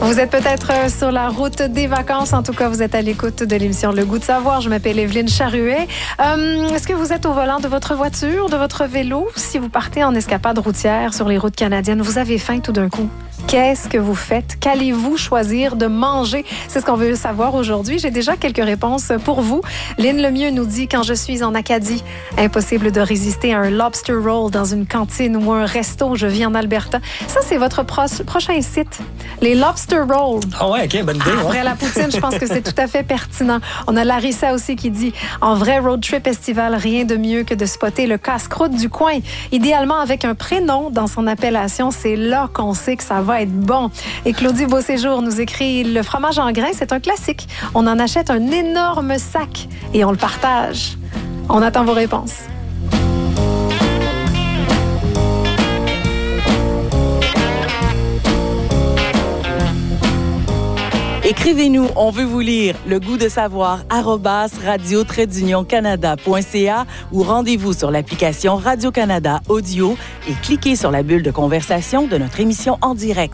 Vous êtes peut-être sur la route des vacances. En tout cas, vous êtes à l'écoute de l'émission Le Goût de savoir. Je m'appelle Evelyne Charuet. Est-ce que vous êtes au volant de votre voiture, de votre vélo? Si vous partez en escapade routière sur les routes canadiennes, vous avez faim tout d'un coup. Qu'est-ce que vous faites? Qu'allez-vous choisir de manger? C'est ce qu'on veut savoir aujourd'hui. J'ai déjà quelques réponses pour vous. Lynn Lemieux nous dit « Quand je suis en Acadie, impossible de résister à un lobster roll dans une cantine ou un resto. Je vis en Alberta. » Ça, c'est votre prochain site. Les lobster rolls. Ah ouais, OK, bonne idée. Après la poutine, je pense que c'est tout à fait pertinent. On a Larissa aussi qui dit « En vrai road trip estival, rien de mieux que de spotter le casse-croûte du coin. Idéalement avec un prénom dans son appellation. C'est là qu'on sait que ça va être bon. » Et Claudie Beauséjour nous écrit « Le fromage en grains, c'est un classique. On en achète un énorme sac et on le partage. » On attend vos réponses. Écrivez-nous, on veut vous lire. Le goût de savoir @radio-canada.ca ou rendez-vous sur l'application Radio-Canada Audio et cliquez sur la bulle de conversation de notre émission en direct.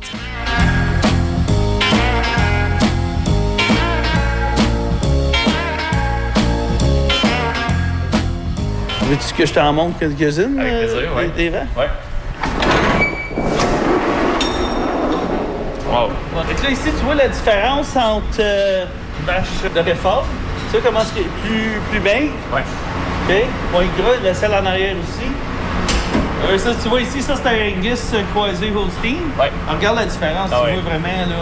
Veux-tu que je t'en montre quelques-unes? Avec plaisir, oui. Des vents? Oui. Wow. Donc là, ici, tu vois la différence entre vache de réforme. Tu sais comment c'est plus maigre? Oui. OK. Moins gras, le sel en arrière aussi. Ça, tu vois ici, ça, c'est un Angus croisé Holstein. Oui. Regarde la différence. Ah, tu oui. vois vraiment là,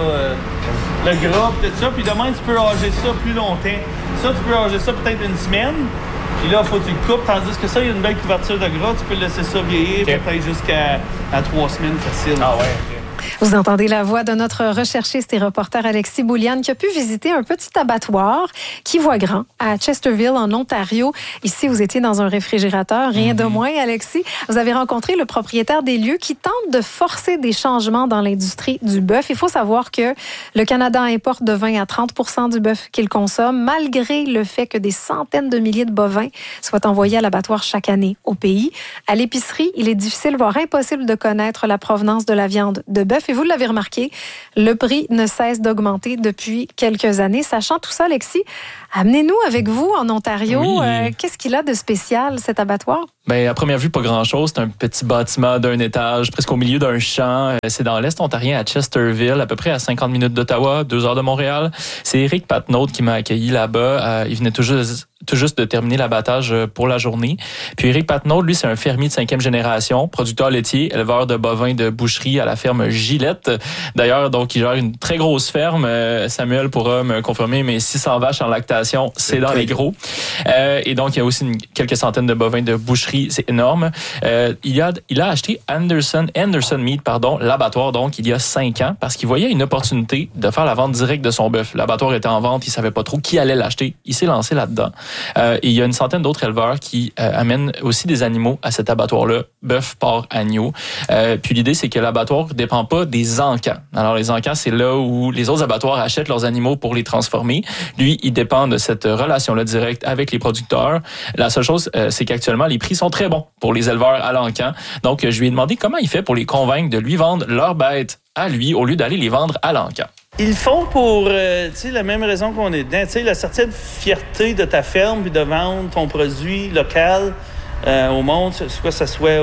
le gras, tout ça. Puis demain, tu peux âger ça plus longtemps. Ça, tu peux âger ça peut-être une semaine. Puis là, il faut que tu le coupes. Tandis que ça, il y a une belle couverture de gras. Tu peux laisser ça vieillir peut-être jusqu'à 3 semaines facile. Ah ouais, OK. Vous entendez la voix de notre recherchiste et reporter Alexis Bouliane qui a pu visiter un petit abattoir qui voit grand à Chesterville, en Ontario. Ici, vous étiez dans un réfrigérateur, rien de moins, Alexis. Vous avez rencontré le propriétaire des lieux qui tente de forcer des changements dans l'industrie du bœuf. Il faut savoir que le Canada importe de 20 à 30 % du bœuf qu'il consomme, malgré le fait que des centaines de milliers de bovins soient envoyés à l'abattoir chaque année au pays. À l'épicerie, il est difficile, voire impossible de connaître la provenance de la viande de bœuf. Et vous l'avez remarqué, le prix ne cesse d'augmenter depuis quelques années. Sachant tout ça, Alexis, amenez-nous avec vous en Ontario. Oui. Qu'est-ce qu'il a de spécial, cet abattoir? Bien, à première vue, pas grand-chose. C'est un petit bâtiment d'un étage, presque au milieu d'un champ. C'est dans l'Est ontarien, à Chesterville, à peu près à 50 minutes d'Ottawa, 2 heures de Montréal. C'est Éric Patnaud qui m'a accueilli là-bas. Il venait tout juste de terminer l'abattage pour la journée. Puis Éric Patnaud, lui, c'est un fermier de 5e génération, producteur laitier, éleveur de bovins de boucherie à la ferme Gillette. D'ailleurs, donc, il gère une très grosse ferme. Samuel pourra me confirmer, mais 600 vaches en lactation, c'est dans les gros. Et donc, il y a aussi quelques centaines de bovins de boucherie. C'est énorme. Il a acheté Anderson Meat, l'abattoir, donc, il y a 5 ans, parce qu'il voyait une opportunité de faire la vente directe de son bœuf. L'abattoir était en vente, il savait pas trop qui allait l'acheter. Il s'est lancé là-dedans. Et il y a une centaine d'autres éleveurs qui amènent aussi des animaux à cet abattoir-là, bœuf, porc, agneau. Puis l'idée, c'est que l'abattoir ne dépend pas des encans. Alors, les encans, c'est là où les autres abattoirs achètent leurs animaux pour les transformer. Lui, il dépend de cette relation-là directe avec les producteurs. La seule chose, c'est qu'actuellement, les prix sont très bons pour les éleveurs à l'encan. Donc, je lui ai demandé comment il fait pour les convaincre de lui vendre leurs bêtes à lui au lieu d'aller les vendre à l'encan. Ils le font pour la même raison qu'on est dedans. La certaine fierté de ta ferme puis de vendre ton produit local au monde, soit ça soit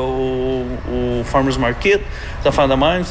au farmers market, des affaires de même,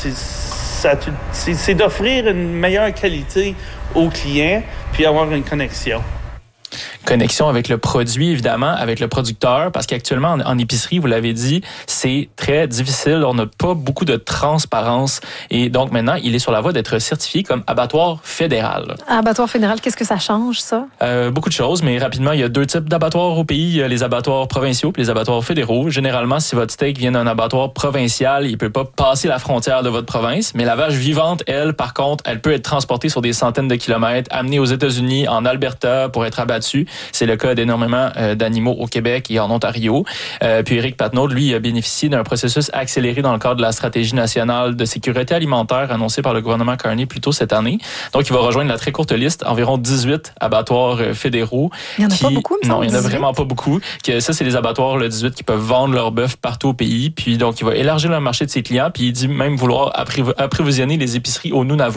c'est d'offrir une meilleure qualité aux clients puis avoir une connexion. Connexion avec le produit, évidemment, avec le producteur, parce qu'actuellement, en épicerie, vous l'avez dit, c'est très difficile. On n'a pas beaucoup de transparence. Et donc, maintenant, il est sur la voie d'être certifié comme abattoir fédéral. Abattoir fédéral, qu'est-ce que ça change, ça? Beaucoup de choses, mais rapidement, il y a 2 types d'abattoirs au pays. Il y a les abattoirs provinciaux et les abattoirs fédéraux. Généralement, si votre steak vient d'un abattoir provincial, il ne peut pas passer la frontière de votre province. Mais la vache vivante, elle, par contre, elle peut être transportée sur des centaines de kilomètres, amenée aux États-Unis, en Alberta, pour être abattue. C'est le cas d'énormément d'animaux au Québec et en Ontario. Puis Éric Patnaud, lui, a bénéficié d'un processus accéléré dans le cadre de la stratégie nationale de sécurité alimentaire annoncée par le gouvernement Carney plus tôt cette année. Donc, il va rejoindre la très courte liste, environ 18 abattoirs fédéraux. Il n'y en a pas beaucoup, Non, il n'y en a vraiment pas beaucoup. Ça, c'est les abattoirs, le 18, qui peuvent vendre leur bœuf partout au pays. Puis, donc, il va élargir le marché de ses clients. Puis, il dit même vouloir approvisionner les épiceries au Nunavut.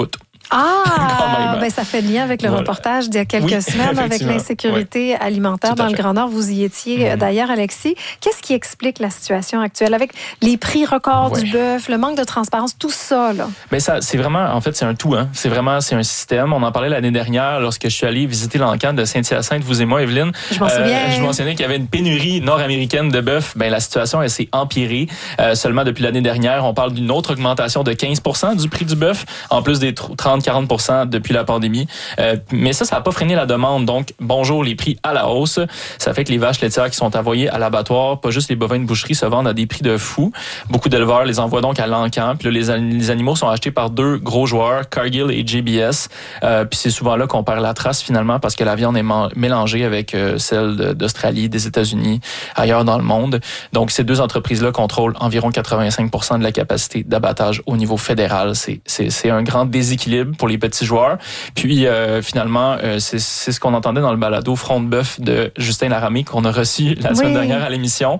Ah, ben ça fait lien avec le reportage d'il y a quelques semaines avec l'insécurité alimentaire dans le Grand Nord. Vous y étiez d'ailleurs, Alexis. Qu'est-ce qui explique la situation actuelle avec les prix records du bœuf, le manque de transparence, tout ça, là? Ben ça, c'est vraiment, en fait, c'est un tout, hein. C'est un système. On en parlait l'année dernière lorsque je suis allé visiter l'encane de Saint-Hyacinthe, vous et moi, Evelyne. Je m'en souviens. Je mentionnais qu'il y avait une pénurie nord-américaine de bœuf. Ben, la situation, elle s'est empirée. Seulement depuis l'année dernière, on parle d'une autre augmentation de 15% du prix du bœuf, en plus des 30-40% depuis la pandémie. Mais ça n'a pas freiné la demande. Donc, bonjour, les prix à la hausse. Ça fait que les vaches laitières qui sont envoyées à l'abattoir, pas juste les bovins de boucherie, se vendent à des prix de fou. Beaucoup d'éleveurs les envoient donc à l'encan. Puis là, les animaux sont achetés par deux gros joueurs, Cargill et JBS. Puis c'est souvent là qu'on perd la trace finalement parce que la viande est mélangée avec celle d'Australie, des États-Unis, ailleurs dans le monde. Donc, ces deux entreprises-là contrôlent environ 85% de la capacité d'abattage au niveau fédéral. C'est un grand déséquilibre pour les petits joueurs. Puis, finalement, c'est ce qu'on entendait dans le balado Front de bœuf de Justin Laramie qu'on a reçu la semaine dernière à l'émission.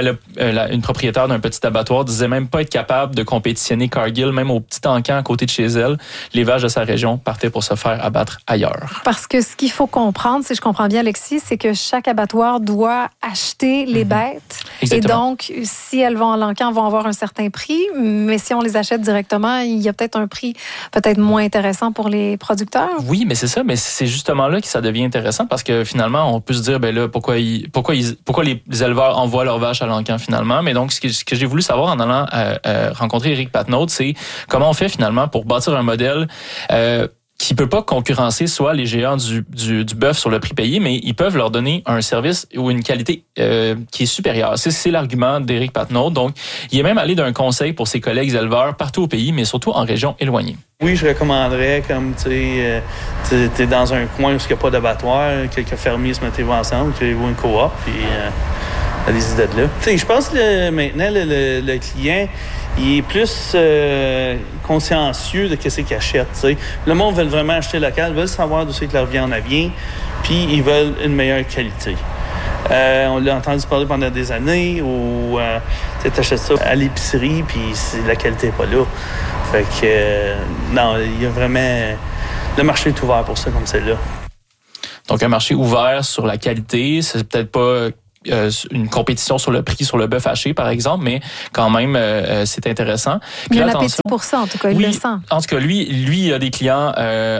Une propriétaire d'un petit abattoir disait même pas être capable de compétitionner Cargill, même au petit encan à côté de chez elle. Les vaches de sa région partaient pour se faire abattre ailleurs. Parce que ce qu'il faut comprendre, si je comprends bien, Alexis, c'est que chaque abattoir doit acheter les bêtes. Exactement. Et donc, si elles vont à l'encan, elles vont avoir un certain prix, mais si on les achète directement, il y a peut-être un prix peut-être moins intéressant pour les producteurs. Oui, mais c'est ça. Mais c'est justement là que ça devient intéressant parce que finalement, on peut se dire, ben là, pourquoi les éleveurs envoient leurs vaches à l'encan finalement. Mais donc, ce que j'ai voulu savoir en allant rencontrer Éric Patnaud, c'est comment on fait finalement pour bâtir un modèle qui peut pas concurrencer soit les géants du bœuf sur le prix payé, mais ils peuvent leur donner un service ou une qualité qui est supérieure. C'est l'argument d'Éric Patnaud. Donc, il est même allé d'un conseil pour ses collègues éleveurs partout au pays, mais surtout en région éloignée. Oui, je recommanderais, comme tu es dans un coin où il n'y a pas d'abattoir, quelques fermiers se mettez-vous ensemble, créez-vous une coop, puis allez-y de là. Je pense que maintenant, le client, il est plus consciencieux de ce qu'il achète. T'sais. Le monde veut vraiment acheter local, veulent savoir d'où c'est que leur viande vient, puis ils veulent une meilleure qualité. On l'a entendu parler pendant des années où tu achètes ça à l'épicerie, puis la qualité n'est pas là. Fait que, non, il y a vraiment... Le marché est ouvert pour ça, comme c'est là. Donc, un marché ouvert sur la qualité, c'est peut-être pas... une compétition sur le prix sur le bœuf haché, par exemple, mais quand même, c'est intéressant. Puis il y a un appétit pour ça, en tout cas, il le sent. En tout cas, lui, il a des clients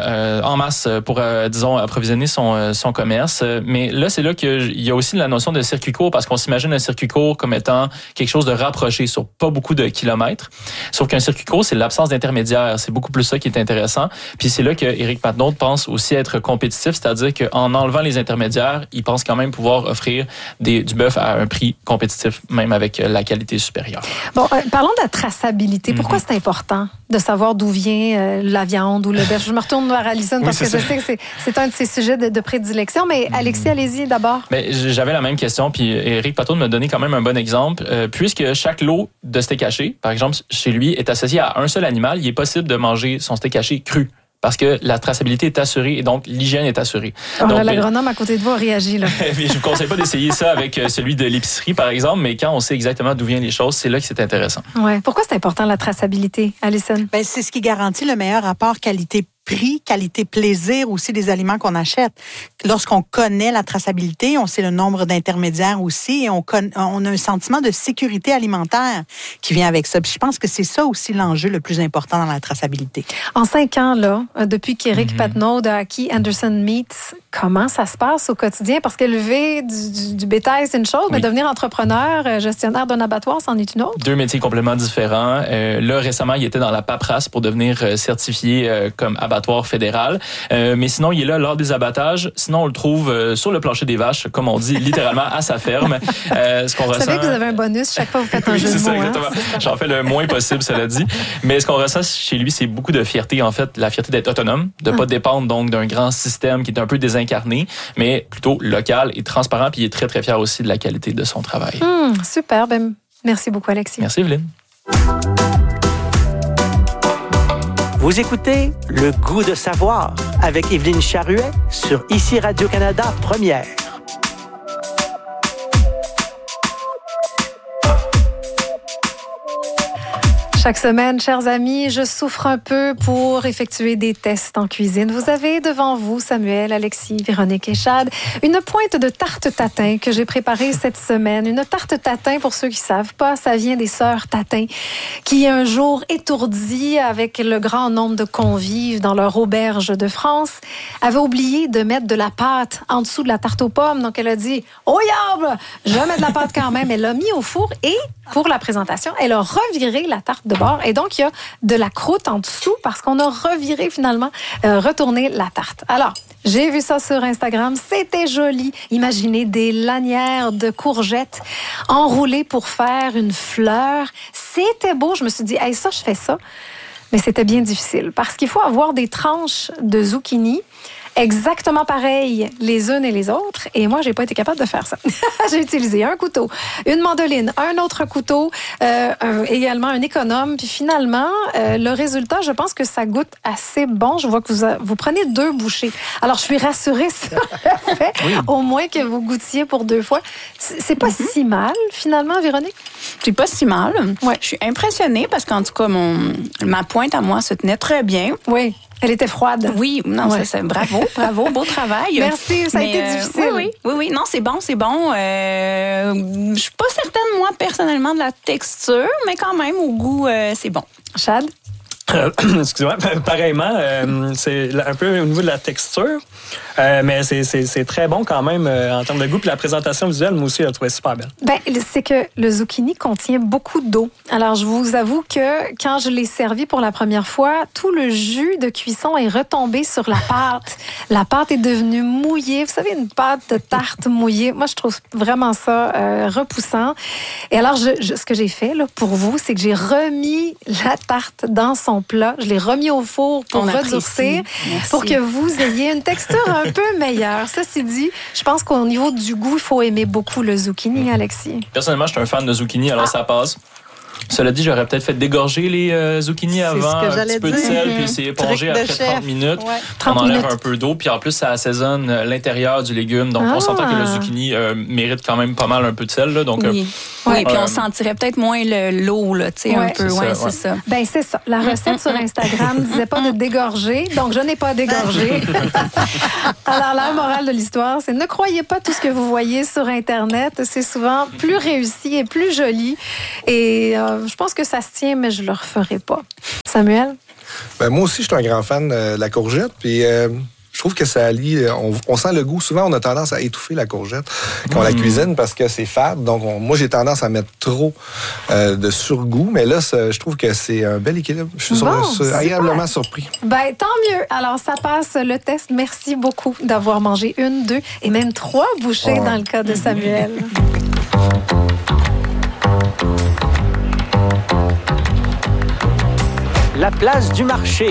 en masse pour, disons, approvisionner son commerce. Mais là, c'est là qu'il y a aussi la notion de circuit court, parce qu'on s'imagine un circuit court comme étant quelque chose de rapproché sur pas beaucoup de kilomètres. Sauf qu'un circuit court, c'est l'absence d'intermédiaire. C'est beaucoup plus ça qui est intéressant. Puis c'est là que Éric Patnaud pense aussi être compétitif, c'est-à-dire qu'en enlevant les intermédiaires, il pense quand même pouvoir offrir du bœuf à un prix compétitif, même avec la qualité supérieure. Bon, parlons de la traçabilité. Pourquoi c'est important de savoir d'où vient la viande ou le bœuf? Je me retourne vers Alison parce que je sais que c'est un de ses sujets de prédilection. Mais Alexis, allez-y d'abord. Mais j'avais la même question, puis Éric Patnaud me donnait quand même un bon exemple. Puisque chaque lot de steak haché, par exemple, chez lui, est associé à un seul animal, il est possible de manger son steak haché cru. Parce que la traçabilité est assurée et donc l'hygiène est assurée. Oh, donc, l'agronome à côté de vous a réagi. Là. Je ne vous conseille pas d'essayer ça avec celui de l'épicerie, par exemple, mais quand on sait exactement d'où viennent les choses, c'est là que c'est intéressant. Ouais. Pourquoi c'est important, la traçabilité, Alison? Ben, c'est ce qui garantit le meilleur rapport qualité-prix, qualité-plaisir aussi des aliments qu'on achète. Lorsqu'on connaît la traçabilité, on sait le nombre d'intermédiaires aussi et on a un sentiment de sécurité alimentaire qui vient avec ça. Puis je pense que c'est ça aussi l'enjeu le plus important dans la traçabilité. En 5 ans, là, depuis qu'Éric Patnaud a acquis Anderson Meats, comment ça se passe au quotidien? Parce qu'élever du bétail, c'est une chose, mais devenir entrepreneur, gestionnaire d'un abattoir, c'en est une autre. 2 métiers complètement différents. Là, récemment, il était dans la paperasse pour devenir certifié comme abattoir fédéral. Mais sinon, il est là lors des abattages. Sinon, on le trouve sur le plancher des vaches, comme on dit, littéralement à sa ferme. Ce qu'on ressent... Vous savez que vous avez un bonus chaque fois que vous faites un jeu de mots. J'en fais le moins possible, cela dit. Mais ce qu'on ressent chez lui, c'est beaucoup de fierté, en fait. La fierté d'être autonome, de pas dépendre donc d'un grand système qui est un peu désincarné, mais plutôt local et transparent. Puis il est très, très fier aussi de la qualité de son travail. Super. Ben, merci beaucoup, Alexis. Merci, Evelyne. Vous écoutez Le goût de savoir avec Evelyne Charuet sur ICI Radio-Canada Première. Chaque semaine, chers amis, je souffre un peu pour effectuer des tests en cuisine. Vous avez devant vous, Samuel, Alexis, Véronique et Chad, une pointe de tarte tatin que j'ai préparée cette semaine. Une tarte tatin, pour ceux qui ne savent pas, ça vient des sœurs Tatin, qui un jour, étourdies avec le grand nombre de convives dans leur auberge de France, avaient oublié de mettre de la pâte en dessous de la tarte aux pommes. Donc, elle a dit « Oh, diable! Je vais mettre de la pâte quand même. » Elle l'a mis au four et, pour la présentation, elle a reviré la tarte de bord. Et donc, il y a de la croûte en dessous parce qu'on a reviré finalement, retourné la tarte. Alors, j'ai vu ça sur Instagram. C'était joli. Imaginez des lanières de courgettes enroulées pour faire une fleur. C'était beau. Je me suis dit, hey, ça, je fais ça. Mais c'était bien difficile parce qu'il faut avoir des tranches de zucchini exactement pareilles les unes et les autres. Et moi, j'ai pas été capable de faire ça. J'ai utilisé un couteau, une mandoline, un autre couteau, également un économe. Puis finalement, le résultat, je pense que ça goûte assez bon. Je vois que vous prenez 2 bouchées. Alors, je suis rassurée sur le fait, au moins que vous goûtiez pour 2 fois. C'est pas si mal, finalement, Véronique? C'est pas si mal. Ouais. Je suis impressionnée parce qu'en tout cas, ma pointe à moi se tenait très bien. Oui. Elle était froide. Oui, non, Ouais. c'est bravo, beau travail. Merci, ça a été difficile. Oui, non, c'est bon. Je suis pas certaine, moi, personnellement, de la texture, mais quand même, au goût, c'est bon. Chad? Excusez-moi, pareillement, c'est un peu au niveau de la texture, mais c'est très bon quand même en termes de goût. Puis la présentation visuelle, moi aussi, je la trouvais super belle. Ben, c'est que le zucchini contient beaucoup d'eau. Alors, je vous avoue que quand je l'ai servi pour la première fois, tout le jus de cuisson est retombé sur la pâte. La pâte est devenue mouillée. Vous savez, une pâte de tarte mouillée. Moi, je trouve vraiment ça repoussant. Et alors, ce que j'ai fait là, pour vous, c'est que j'ai remis la tarte dans son plat. Je l'ai remis au four pour redurcir, pour que vous ayez une texture un peu meilleure. Ceci dit, je pense qu'au niveau du goût, il faut aimer beaucoup le zucchini, Alexis. Personnellement, je suis un fan de zucchini, alors ça passe. Cela dit, j'aurais peut-être fait dégorger les zucchini avant, un petit peu de sel, puis c'est épongé après 30 minutes. Ouais. On enlève un peu d'eau, puis en plus, ça assaisonne l'intérieur du légume. Donc, on s'entend que le zucchini mérite quand même pas mal un peu de sel. Là, donc, oui, puis on sentirait peut-être moins l'eau, là, tu sais, un peu. C'est ça. Ben, c'est ça. La recette sur Instagram disait pas de dégorger, donc je n'ai pas dégorgé. Alors, la morale de l'histoire, c'est ne croyez pas tout ce que vous voyez sur Internet. C'est souvent plus réussi et plus joli. Et je pense que ça se tient, mais je le referai pas. Samuel? Ben, moi aussi, je suis un grand fan de la courgette. Puis je trouve que ça allie. On sent le goût. Souvent, on a tendance à étouffer la courgette quand on la cuisine parce que c'est fade. Donc, moi, j'ai tendance à mettre trop de surgoût. Mais là, je trouve que c'est un bel équilibre. Je suis agréablement surpris. Ben, tant mieux. Alors, ça passe le test. Merci beaucoup d'avoir mangé 1, 2 et même 3 bouchées dans le cas de Samuel. La place du marché.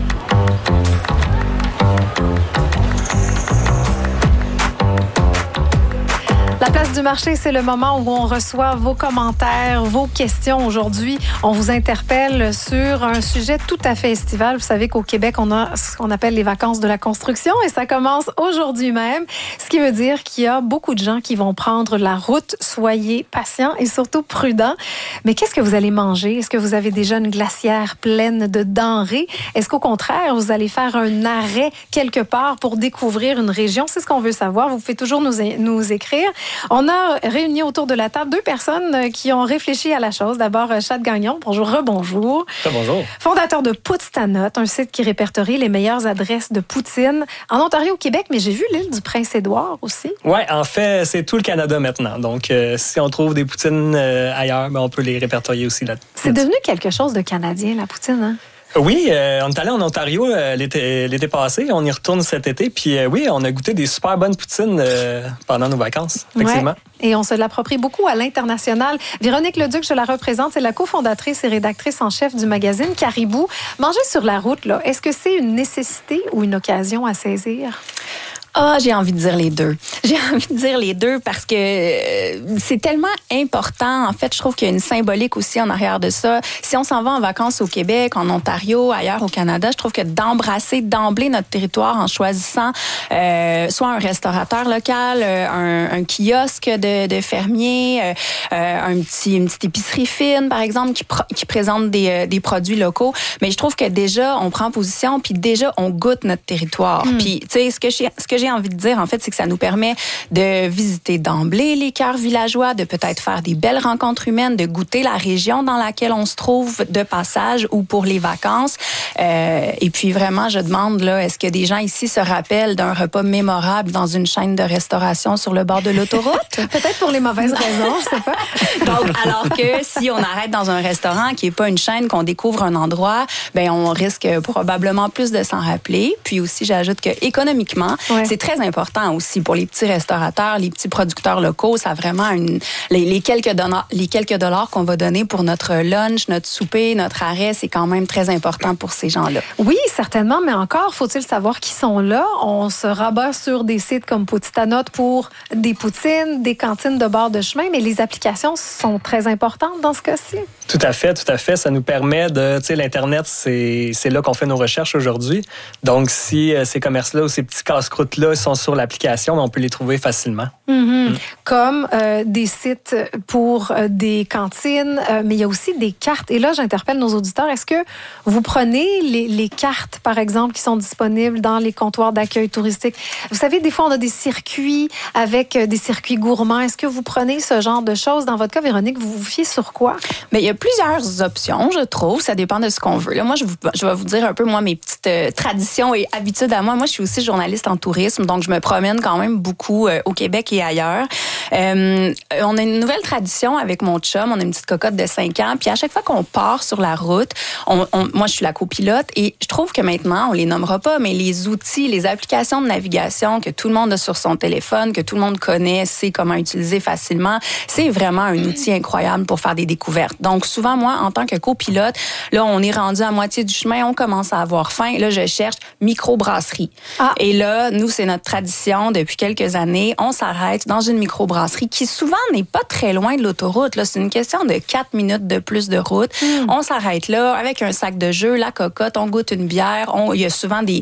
La place du marché, c'est le moment où on reçoit vos commentaires, vos questions. Aujourd'hui, on vous interpelle sur un sujet tout à fait estival. Vous savez qu'au Québec, on a ce qu'on appelle les vacances de la construction et ça commence aujourd'hui même. Ce qui veut dire qu'il y a beaucoup de gens qui vont prendre la route. Soyez patients et surtout prudents. Mais qu'est-ce que vous allez manger? Est-ce que vous avez déjà une glacière pleine de denrées? Est-ce qu'au contraire, vous allez faire un arrêt quelque part pour découvrir une région? C'est ce qu'on veut savoir. Vous pouvez toujours nous écrire. On a réuni autour de la table 2 personnes qui ont réfléchi à la chose. D'abord, Chad Gagnon. Bonjour, rebonjour. Bonjour. Fondateur de Poutstanote, un site qui répertorie les meilleures adresses de poutine en Ontario, au Québec, mais j'ai vu l'île du Prince-Édouard aussi. Oui, en fait, c'est tout le Canada maintenant. Donc, si on trouve des poutines ailleurs, on peut les répertorier aussi là. C'est devenu quelque chose de canadien, la poutine, hein? Oui, on est allé en Ontario l'été passé. On y retourne cet été. Puis oui, on a goûté des super bonnes poutines pendant nos vacances, effectivement. Ouais. Et on se l'approprie beaucoup à l'international. Véronique Leduc, je la représente, c'est la cofondatrice et rédactrice en chef du magazine Caribou. Manger sur la route, là, est-ce que c'est une nécessité ou une occasion à saisir? J'ai envie de dire les deux. J'ai envie de dire les deux parce que c'est tellement important. En fait, je trouve qu'il y a une symbolique aussi en arrière de ça. Si on s'en va en vacances au Québec, en Ontario, ailleurs au Canada, je trouve que d'embrasser d'emblée notre territoire en choisissant soit un restaurateur local, un kiosque de fermier, une petite épicerie fine, par exemple, qui présente des produits locaux. Mais je trouve que déjà, on prend position, puis déjà, on goûte notre territoire. Puis, tu sais, ce que j'ai envie de dire, en fait, c'est que ça nous permet de visiter d'emblée les cœurs villageois, de peut-être faire des belles rencontres humaines, de goûter la région dans laquelle on se trouve de passage ou pour les vacances. Et puis, vraiment, je demande, là, est-ce que des gens ici se rappellent d'un repas mémorable dans une chaîne de restauration sur le bord de l'autoroute? Peut-être pour les mauvaises raisons, je sais pas. Donc, alors que si on arrête dans un restaurant qui est pas une chaîne, qu'on découvre un endroit, ben on risque probablement plus de s'en rappeler. Puis aussi, j'ajoute que économiquement, c'est très important aussi pour les petits restaurateurs, les petits producteurs locaux. Ça a vraiment les quelques dollars qu'on va donner pour notre lunch, notre souper, notre arrêt, c'est quand même très important pour ces gens-là. Oui, certainement, mais encore, faut-il savoir qui sont là. On se rabat sur des sites comme Poutine-Note pour des poutines, des cantines de bord de chemin, mais les applications sont très importantes dans ce cas-ci. Tout à fait, tout à fait. Ça nous permet de, tu sais, l'Internet, c'est là qu'on fait nos recherches aujourd'hui. Donc, si ces commerces-là ou ces petits casse-croûtes-là sont sur l'application, on peut les trouver facilement. Comme des sites pour des cantines, mais il y a aussi des cartes. Et là, j'interpelle nos auditeurs. Est-ce que vous prenez les cartes, par exemple, qui sont disponibles dans les comptoirs d'accueil touristique? Vous savez, des fois, on a des circuits avec des circuits gourmands. Est-ce que vous prenez ce genre de choses? Dans votre cas, Véronique, vous vous fiez sur quoi? Mais il y a plusieurs options, je trouve. Ça dépend de ce qu'on veut. Là, moi, je vais vous dire un peu, moi, mes petites traditions et habitudes à moi. Moi, je suis aussi journaliste en tourisme, donc je me promène quand même beaucoup au Québec et ailleurs. On a une nouvelle tradition avec mon chum. On a une petite cocotte de 5 ans. Puis à chaque fois qu'on part sur la route, moi, je suis la copilote et je trouve que maintenant, on les nommera pas, mais les outils, les applications de navigation que tout le monde a sur son téléphone, que tout le monde connaît, sait comment utiliser facilement, c'est vraiment un outil incroyable pour faire des découvertes. Donc, souvent, moi, en tant que copilote, là, on est rendu à moitié du chemin, on commence à avoir faim. Là, je cherche microbrasserie. Et là, nous, c'est notre tradition depuis quelques années. On s'arrête dans une microbrasserie qui souvent n'est pas très loin de l'autoroute. Là, c'est une question de 4 minutes de plus de route. On s'arrête là avec un sac de jus, la cocotte, on goûte une bière. Il y a souvent des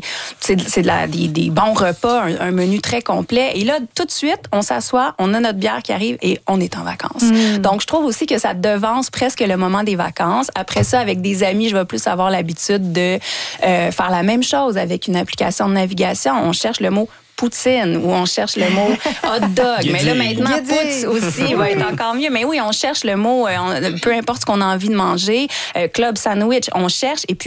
bons repas, un menu très complet. Et là, tout de suite, on s'assoit, on a notre bière qui arrive et on est en vacances. Donc, je trouve aussi que ça devance presque le moment des vacances. Après ça, avec des amis, je vais plus avoir l'habitude de faire la même chose avec une application de navigation. On cherche le mot poutine ou on cherche le mot hot dog. Mais là, maintenant, poutine aussi va être encore mieux. Mais oui, on cherche le mot, peu importe ce qu'on a envie de manger. Club sandwich, on cherche. Et puis,